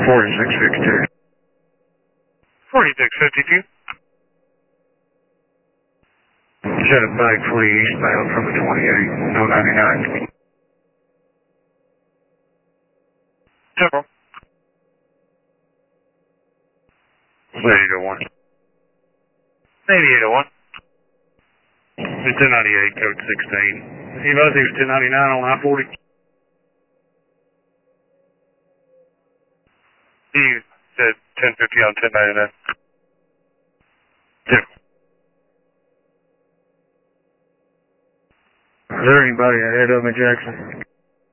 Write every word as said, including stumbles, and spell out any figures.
forty-six fifty-two. forty-six fifty-two. Set a bike flee eastbound from the twenty-eight, no ninety-nine. Temple. eight oh one. eighty-eight oh one. It's ten ninety-eight, code sixteen. He was, he was ten ninety-nine on I forty. He said ten fifty on ten ninety-nine. Yeah. Is there anybody ahead of me, Jackson?